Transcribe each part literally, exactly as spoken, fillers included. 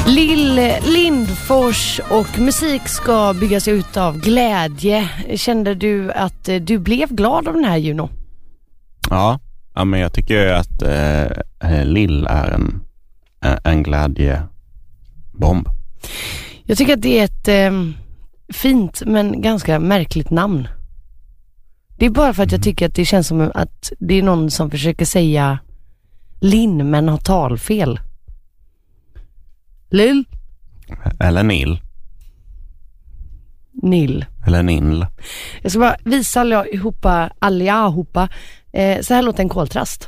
Lill Lindfors, och musik ska byggas ut av glädje. Kände du att du blev glad av den här, Juno? Ja, ja men jag tycker ju att eh, Lill är en, en glädjebomb. Jag tycker att det är ett eh, fint men ganska märkligt namn. Det är bara för att jag tycker att det känns som att det är någon som försöker säga Linn men har talfel. Lill. Eller Nill. Nill. Eller Nill. Jag ska bara visa allihopa, allihopa. Eh, så här låter en koltrast.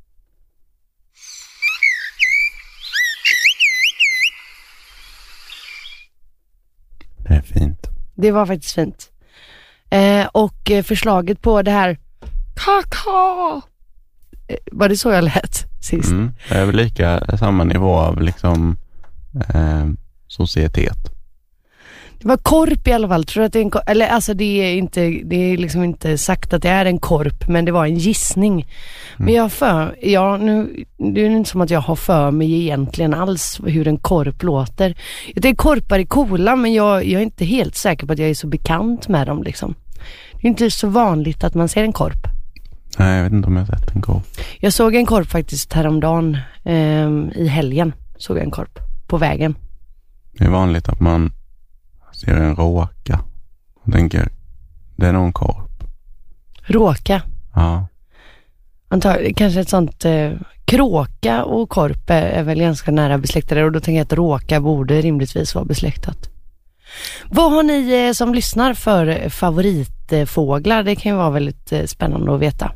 Det är fint. Det var faktiskt fint. Eh, och eh, förslaget på det här kaka. Eh, var det så jag lät sist? Mm, det är väl lika samma nivå av liksom eh, societet. Det var korp i alla fall. Tror du att det är en korp? Eller alltså det är inte, det är liksom inte sagt att det är en korp, men det var en gissning. Mm. Men jag för, ja, nu, det är inte som att jag har för mig egentligen alls hur en korp låter. Det är korpar i kola, men jag, jag är inte helt säker på att jag är så bekant med dem liksom. Det är inte så vanligt att man ser en korp. Nej, jag vet inte om jag har sett en korp. Jag såg en korp faktiskt häromdagen eh, i helgen. Såg jag en korp på vägen. Det är vanligt att man ser en råka och tänker, det är någon korp. Råka? Ja. Antagligen, kanske ett sånt eh, kråka och korp är, är väl ganska nära besläktade, och då tänker jag att råka borde rimligtvis vara besläktat. Vad har ni eh, som lyssnar för favoritfåglar? Det kan ju vara väldigt eh, spännande att veta.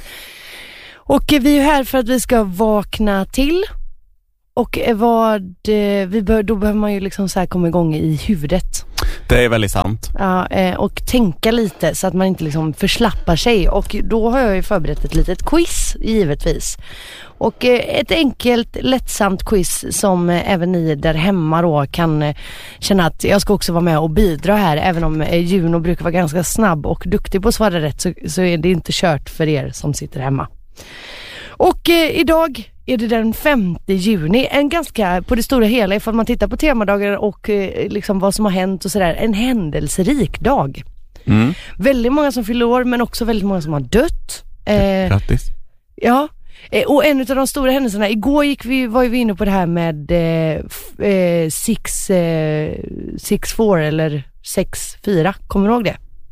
Och eh, vi är här för att vi ska vakna till. Och vad vi bör, då behöver man ju liksom så här komma igång i huvudet. Det är väldigt sant. Ja, och tänka lite så att man inte liksom förslappar sig. Och då har jag ju förberett ett litet quiz, givetvis. Och ett enkelt, lättsamt quiz som även ni där hemma då kan känna att jag ska också vara med och bidra här. Även om Juno brukar vara ganska snabb och duktig på att svara rätt, så, så är det inte kört för er som sitter hemma. Och eh, idag är det den femte juni, en ganska, på det stora hela, ifall man tittar på temadagar och eh, liksom vad som har hänt och sådär, en händelserik dag. Mm. Väldigt många som fyller år, men också väldigt många som har dött. Eh, Grattis. Ja, eh, och en av de stora händelserna, igår gick vi, var vi inne på det här med eh, f- eh, six, eh, six four eller sex fyra, kommer du ihåg det?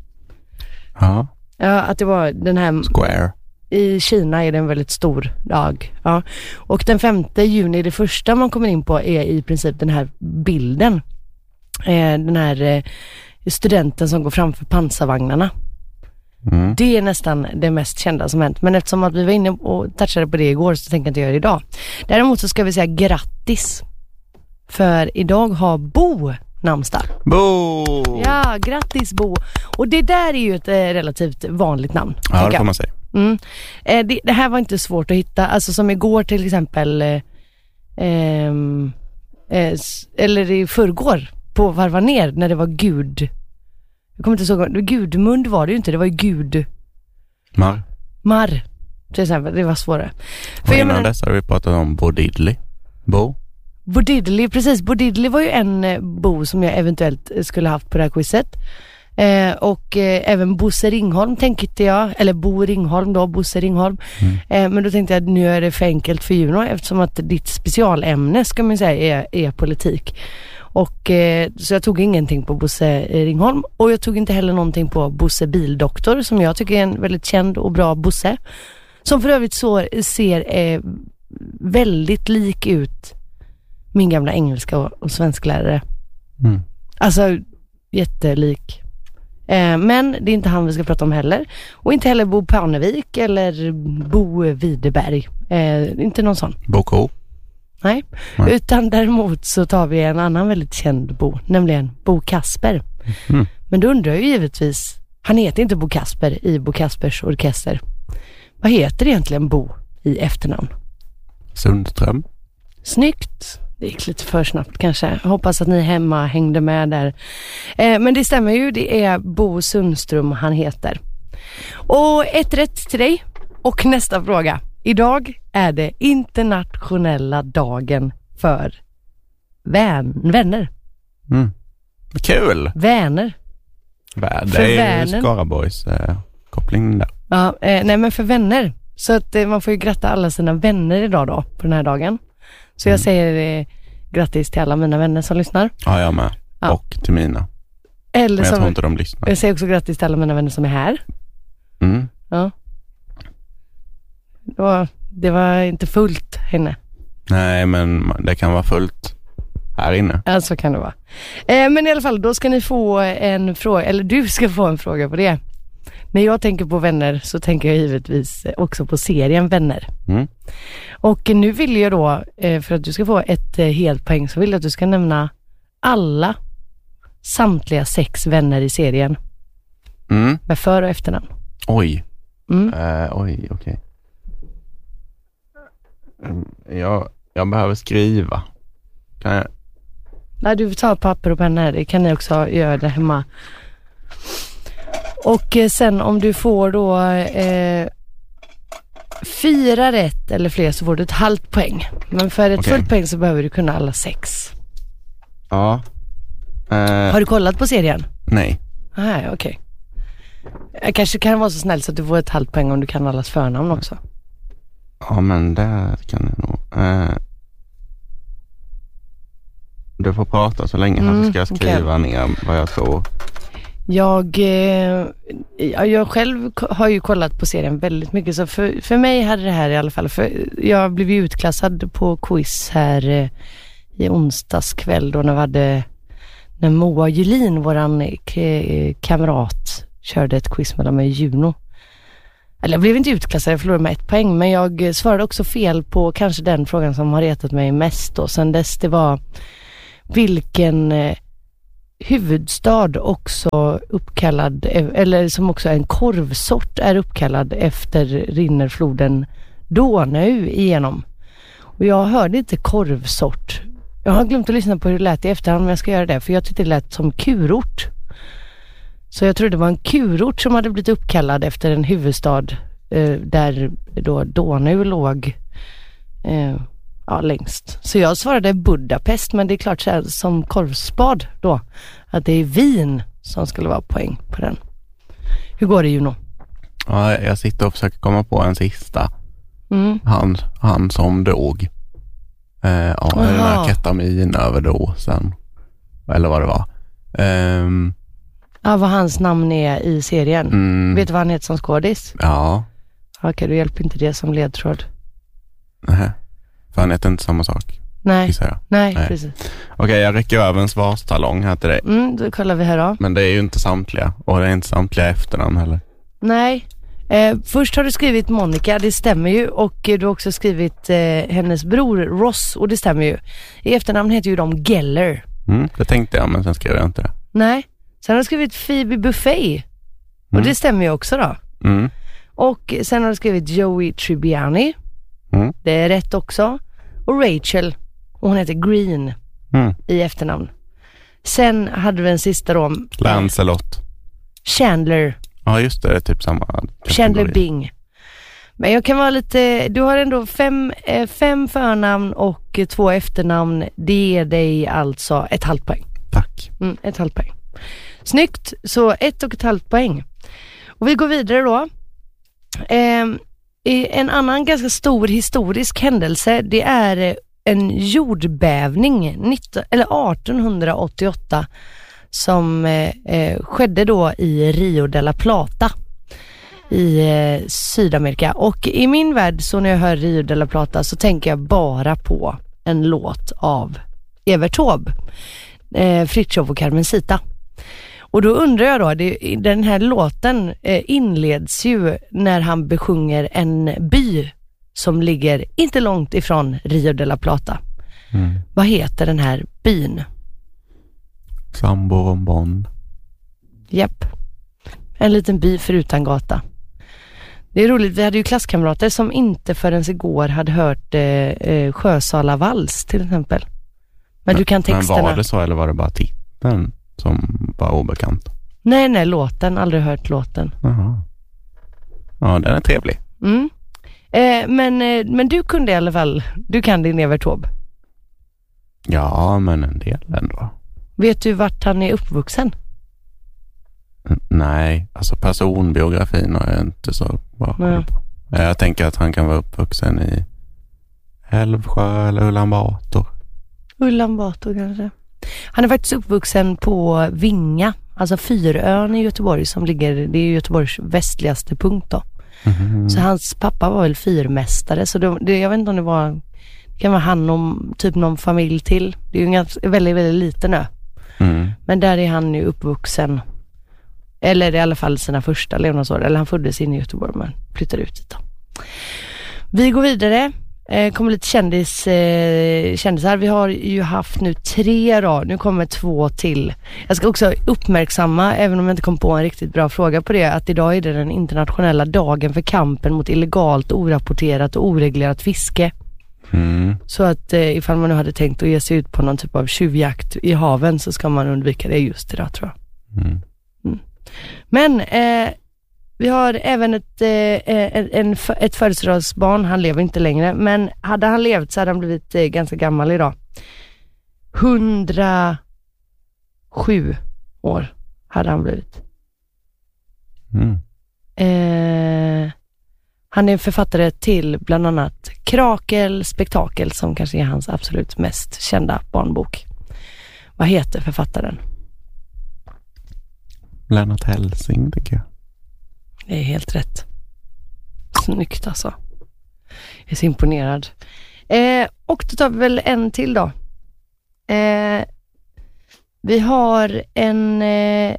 Ja. Ja, att det var den här... Square. I Kina är det en väldigt stor dag. Ja. Och den femte juni, det första man kommer in på är i princip den här bilden. Eh, den här eh, studenten som går framför pansarvagnarna. Mm. Det är nästan det mest kända som hänt. Men eftersom att vi var inne och touchade på det igår, så tänker jag inte göra det idag. Däremot så ska vi säga grattis. För idag har Bo namnsdag. Bo! Ja, grattis Bo. Och det där är ju ett eh, relativt vanligt namn. Ja, det får man säga. Mm. Eh, det, det här var inte svårt att hitta. Alltså som igår till exempel eh, eh, eh, eller i förrgår på Varva ner när det var Gud. Jag kommer inte så Gudmund var det ju inte, det var ju Gud. Mar. Mar. Till exempel, det var svårare. Och För innan dess har vi pratat om Bo Diddley. Bo. Bo Diddley, precis. Bo Diddley var ju en eh, Bo som jag eventuellt skulle haft på det här quizet. Eh, och eh, även Bosse Ringholm tänkte jag, eller Bo Ringholm då, Bosse Ringholm. Mm. Eh, men då tänkte jag att nu är det för enkelt för Juno, eftersom att ditt specialämne ska man säga är, är politik. Och eh, så jag tog ingenting på Bosse Ringholm, och jag tog inte heller någonting på Bosse Bildoktor, som jag tycker är en väldigt känd och bra Bosse. Som för övrigt så ser eh, väldigt lik ut min gamla engelska och, och svensklärare. Mm. Alltså jättelik. Eh, men det är inte han vi ska prata om heller. Och inte heller Bo Parnevik eller Bo Widerberg. Eh, inte någon sån. Bo K. Nej. Nej. Utan däremot så tar vi en annan väldigt känd Bo, nämligen Bo Kasper. Mm. Men då undrar jag ju givetvis, han heter inte Bo Kasper i Bo Kaspers orkester. Vad heter egentligen Bo i efternamn? Sundström. Snyggt. Det gick lite för snabbt kanske. Jag hoppas att ni hemma hängde med där. Eh, men det stämmer ju, det är Bo Sundström han heter. Och ett rätt till dig. Och nästa fråga. Idag är det internationella dagen för vän, vänner. Mm. Kul! Vänner. Vä- För det är ju vänen. Skaraborgs eh, koppling där. Ja, eh, nej men för vänner. Så att eh, man får ju gratta alla sina vänner idag då, på den här dagen. Så jag Mm. säger eh, grattis till alla mina vänner som lyssnar. Ja, jag med. Ja. Och till mina. Eller Men jag som, tror inte de lyssnar. jag säger också grattis till alla mina vänner som är här. Mm. Ja. Det var, det var inte fullt henne. Nej, men det kan vara fullt här inne. Ja, så kan det vara. Eh, men i alla fall, då ska ni få en fråga, eller du ska få en fråga på det. När jag tänker på vänner så tänker jag givetvis också på serien Vänner. Mm. Och nu vill jag då, eh, för att du ska få ett eh, helt poäng, så vill jag att du ska nämna alla samtliga sex vänner i serien Mm. med för- och efternamn. Oj. Mm. Eh, oj, okej. Mm, jag, jag behöver skriva. Kan jag? Nej, du tar papper och penna här. Det kan ni också göra där hemma. Och eh, sen om du får då eh, fyra rätt eller fler så får du ett halvt poäng. Men för ett Okej. fullt poäng så behöver du kunna alla sex. Ja. Eh, Har du kollat på serien? nej. Nej, okej. Jag kanske kan vara så snäll så att du får ett halvt poäng om du kan allas förnamn också. Ja, men det kan jag nog. Eh, du får prata så länge här Mm, så ska jag skriva okej. ner vad jag tror. Jag, eh, ja, jag själv ko- har ju kollat på serien väldigt mycket, så för, för mig hade det här i alla fall, för jag blev ju utklassad på quiz här eh, i onsdags kväll då när vi hade, när Moa Julin, våran k- kamrat, körde ett quiz mellan mig och Juno. Eller jag blev inte utklassad, jag förlorade med ett poäng, men jag svarade också fel på kanske den frågan som har retat mig mest då sen dess. Det var vilken eh, huvudstad också uppkallad, eller som också är en korvsort, är uppkallad efter rinner floden Donau igenom. Och jag hörde inte korvsort. Jag har glömt att lyssna på hur det lät i efterhand, men jag ska göra det, för jag tyckte det lät som kurort. Så jag trodde det var en kurort som hade blivit uppkallad efter en huvudstad eh, där då Donau låg eh, ja, längst. Så jag svarade Budapest, men det är klart så här, som korvspad då, att det är Wien som skulle vara poäng på den. Hur går det, Juno? Ja, jag sitter och försöker komma på en sista. Mm. Han, han som dog. Eh, ja, den Aha. här ketaminöverdosen. Eller vad det var. Ehm, Ja, vad hans namn är i serien. mm, Vet du vad han heter som skådis? ja. Okej, du hjälper inte det som ledtråd. Nej. För han heter inte samma sak. Nej, Gissar jag. nej, Nej. precis. Okej, jag räcker över en svarstalong här till dig. Mm, då kollar vi här då. Men det är ju inte samtliga. Och det är inte samtliga efternamn heller. Nej. Eh, först har du skrivit Monica, det stämmer ju. Och eh, du har också skrivit eh, hennes bror Ross, och det stämmer ju. I efternamn heter ju de Geller. Mm, det tänkte jag, men sen skrev jag inte det. Nej. Sen har du skrivit Phoebe Buffet. Och Mm. det stämmer ju också då. Mm. Och sen har du skrivit Joey Tribbiani. Mm. Det är rätt också. Och Rachel. Och hon heter Green Mm. i efternamn. Sen hade vi en sista då. Lancelot. Chandler. Ja, just det. Det är typ samma Chandler kategori. Bing. Men jag kan vara lite, du har ändå fem, eh, fem förnamn och eh, två efternamn. Det ger dig alltså ett halvt poäng. Tack. Mm, ett halvt poäng. Snyggt, så ett och ett halvt poäng. Och vi går vidare då. Eh, en annan ganska stor historisk händelse, det är eh, en jordbävning nitton, eller artonhundraåttioåtta som eh, eh, skedde då i Rio de la Plata i eh, Sydamerika. Och i min värld, så när jag hör Rio de la Plata, så tänker jag bara på en låt av Evert Taube, eh, Fritiof och Carmencita. Och då undrar jag då, det, den här låten eh, inleds ju när han besjunger en by som ligger inte långt ifrån Rio de la Plata. Mm. Vad heter den här byn? Samboron. Japp. En liten by förutan gata. Det är roligt, vi hade ju klasskamrater som inte förrän igår hade hört eh, eh, Sjösala vals till exempel. Men, men du kan texterna. Men var det så, eller var det bara titeln som var obekant? Nej, nej, låten. Aldrig hört låten. Jaha. Ja, den är trevlig. Mm. Eh, men, eh, men du kunde i alla fall, du kan din Evert Taube. Ja, men en del ändå. Vet du vart han är uppvuxen? N- nej, alltså personbiografin har jag inte så bra koll på. Jag tänker att han kan vara uppvuxen i Älvsjö eller Ulan Bator. Ulan Bator kanske. Han är faktiskt uppvuxen på Vinga, alltså Fyrön i Göteborg som ligger, det är Göteborgs västligaste punkt då. Mm. Så hans pappa var väl fyrmästare, så det, det, jag vet inte om det var, det kan vara han och typ någon familj till. Det är ju en ganska, väldigt, väldigt liten ö. Mm. Men där är han ju uppvuxen, eller i alla fall sina första levnadsår, eller han föddes in i Göteborg men flyttade ut dit då. Vi går vidare. Eh, kommer lite kändis, eh, kändisar. Vi har ju haft nu tre då. Nu kommer två till. Jag ska också uppmärksamma, även om jag inte kom på en riktigt bra fråga på det, att idag är det den internationella dagen för kampen mot illegalt, orapporterat och oreglerat fiske. Mm. Så att eh, ifall man nu hade tänkt att ge sig ut på någon typ av tjuvjakt i haven så ska man undvika det just idag, tror jag. Mm. Mm. Men eh, vi har även ett, eh, en, en, ett födelsedagsbarn. Han lever inte längre, men hade han levt så hade han blivit eh, ganska gammal idag. hundrasju år hade han blivit. Mm. Eh, han är författare till bland annat Krakel, Spektakel, som kanske är hans absolut mest kända barnbok. Vad heter författaren? Lennart Hellsing, tycker jag. Det är helt rätt. Snyggt alltså. Jag är så imponerad. Eh, och då tar vi väl en till då. Eh, vi har en eh,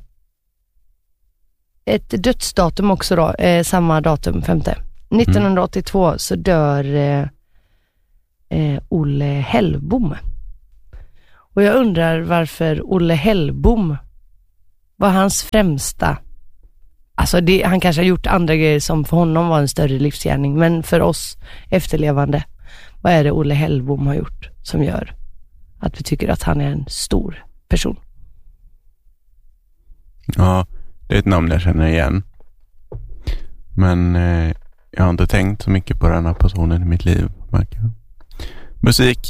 ett dödsdatum också då. Eh, samma datum, femte. nittonhundraåttiotvå mm. så dör eh, eh, Olle Hellbom. Och jag undrar varför Olle Hellbom var hans främsta. Alltså det, han kanske har gjort andra grejer som för honom var en större livsgärning. Men för oss efterlevande, vad är det Olle Hellbom har gjort som gör att vi tycker att han är en stor person? Ja, det är ett namn jag känner igen. Men eh, jag har inte tänkt så mycket på den här personen i mitt liv, märker jag. Musik?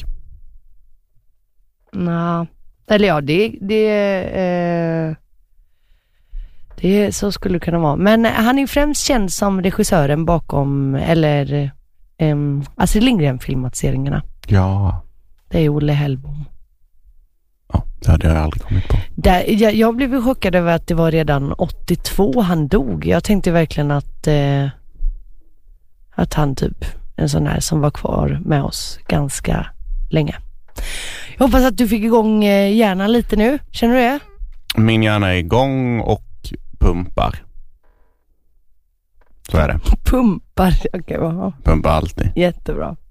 Nej, eller ja, det det eh, det så skulle det kunna vara. Men han är främst känd som regissören bakom, eller eh, Astrid Lindgren-filmatiseringarna. Ja. Det är Olle Hellbom. Ja, det hade jag aldrig kommit på. Där, jag, jag blev chockad över att det var redan åttiotvå han dog. Jag tänkte verkligen att eh, att han typ en sån här som var kvar med oss ganska länge. Jag hoppas att du fick igång eh, hjärnan lite nu. Känner du det? Min hjärna är igång och pumpar. Så är det. Pumpar, okej. Okay, pumpar alltid. Jättebra.